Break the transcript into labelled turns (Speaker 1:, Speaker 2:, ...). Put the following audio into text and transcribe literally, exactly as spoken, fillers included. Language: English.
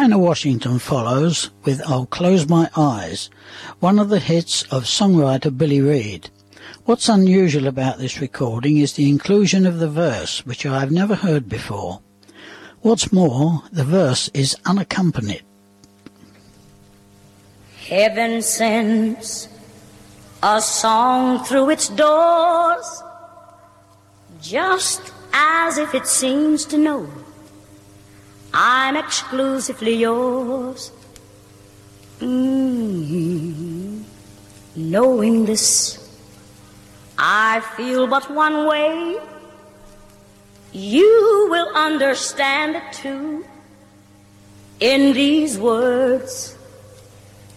Speaker 1: Dinah Washington follows with I'll Close My Eyes, one of the hits of songwriter Billy Reed. What's unusual about this recording is the inclusion of the verse, which I have never heard before. What's more, the verse is unaccompanied.
Speaker 2: Heaven sends a song through its doors, just as if it seems to know I'm exclusively yours. Mm-hmm. Knowing this, I feel but one way. You will understand it too in these words